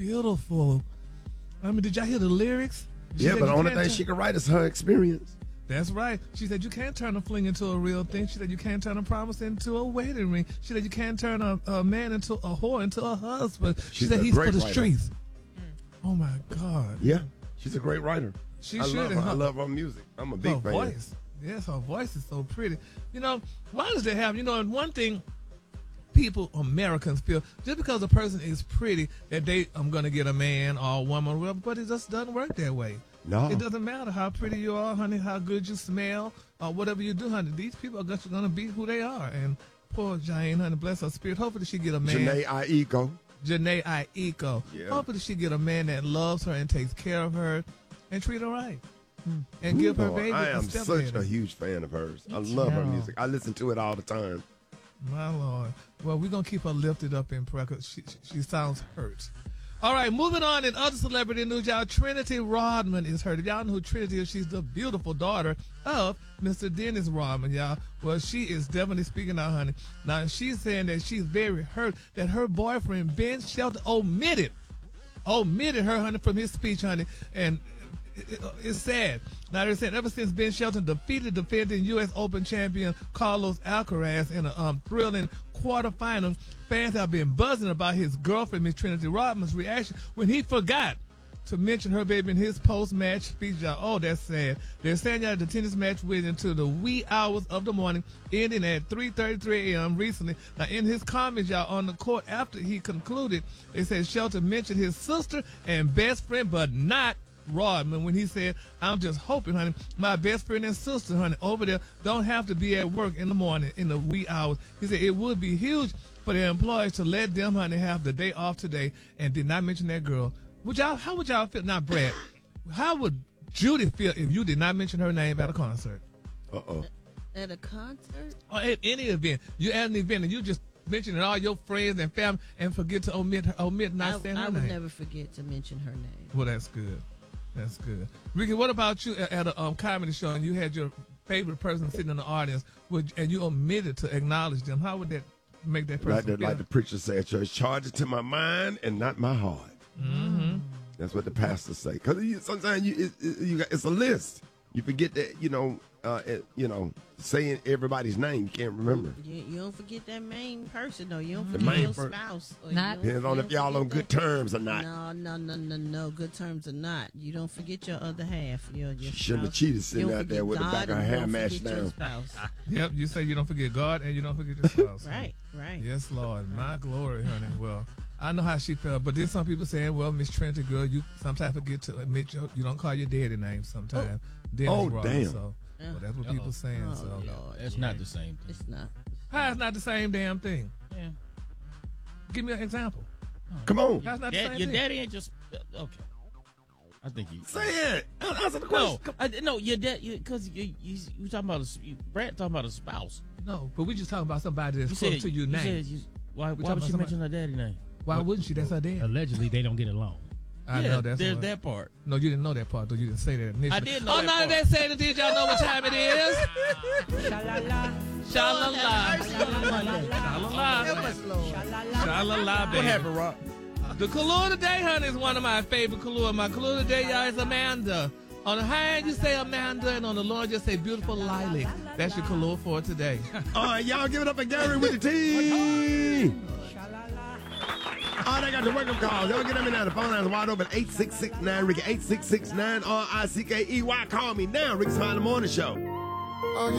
beautiful. I mean, did y'all hear the lyrics? Yeah, but the only thing she can write is her experience. That's right. She said you can't turn a fling into a real thing. She said you can't turn a promise into a wedding ring. She said you can't turn a man into a whore into a husband. She said he's for the streets. Oh my God. Yeah, she's a great writer. I love her music. I'm a big fan. Voice. Yes, her voice is so pretty. You know, why does that happen? You know, and one thing Americans feel, just because a person is pretty, that I'm going to get a man or a woman or whatever, but it just doesn't work that way. No. It doesn't matter how pretty you are, honey, how good you smell, or whatever you do, honey. These people are just going to be who they are. And poor Jane, honey, bless her spirit. Hopefully she get a man. Janae Aiko. Yeah. Hopefully she get a man that loves her and takes care of her and treat her right. And give her baby I am such a huge fan of hers. I love her music. I listen to it all the time. My Lord. Well, we're going to keep her lifted up in prayer because she sounds hurt. All right, moving on in other celebrity news, y'all. Trinity Rodman is hurt. Y'all know who Trinity is. She's the beautiful daughter of Mr. Dennis Rodman, y'all. Well, she is definitely speaking out, honey. Now, she's saying that she's very hurt that her boyfriend, Ben Shelton, omitted her, honey, from his speech, honey. And it's sad. Now, they're saying ever since Ben Shelton defeated defending U.S. Open champion Carlos Alcaraz in a thrilling quarterfinal, fans have been buzzing about his girlfriend, Miss Trinity Rodman's reaction when he forgot to mention her baby in his post-match speech, y'all. Oh, that's sad. They're saying, y'all, the tennis match went into the wee hours of the morning, ending at 3:33 a.m. recently. Now, in his comments, y'all, on the court after he concluded, they said Shelton mentioned his sister and best friend, but not Rodman, when he said, I'm just hoping, honey, my best friend and sister, honey, over there don't have to be at work in the morning in the wee hours. He said it would be huge for their employees to let them, honey, have the day off today, and did not mention that girl. How would y'all feel? Now, Brad, how would Judy feel if you did not mention her name at a concert? At a concert? Or at any event. You at an event and you just mentioning all your friends and family and forget to omit not saying her name. I would never forget to mention her name. Well, that's good. That's good. Ricky, what about you at a comedy show and you had your favorite person sitting in the audience and you omitted to acknowledge them? How would that make that person feel? Like the preacher said at church, charge it to my mind and not my heart. Mm-hmm. That's what the pastors say. Because sometimes it's a list. You forget that, saying everybody's name, you can't remember. You don't forget that main person, though. You don't forget your spouse. Depends on if y'all on good terms or not. No. Good terms or not. You don't forget your other half. Your shouldn't have cheated sitting out there with the back of her hair mashed down. Yep, you say you don't forget God and you don't forget your spouse. Right. Yes, Lord. My glory, honey. Well, I know how she felt, but then some people saying, well, Miss Trinity, girl, you sometimes forget to admit you don't call your daddy name sometimes. Damn. So. Well, that's what people saying. So Lord, it's not the same thing. It's not. How it's not the same damn thing? Yeah. Give me an example. Come on. That's not the same your thing. daddy ain't just okay. I think you say it. Answer the question. No, your dad, because you talking about Brad talking about a spouse. No, but we just talking about somebody that's close to your name. Why would she mention her daddy name? Why wouldn't she? That's her dad. Allegedly, they don't get along. I know that's there's that part. No, you didn't know that part, though. You didn't say that initially. I did know that part. They said it. Did y'all know what time it is? Sha-la-la. Sha-la-la. Sha-la-la. What happened, Rob? The Kahlua today, honey, is one of my favorite Kahlua. My Kahlua today, y'all, is Amanda. On the high end, you say Amanda, and on the low end, you say beautiful lilac. That's your Kahlua for today. All right, y'all give it up for Gary with the T. All right, I got the wake-up calls. Y'all get them in now. The phone line is wide open. 866-9-RICKY. 866-9-RICKEY. Call me now. Ricky Smiley Morning Show. Oh,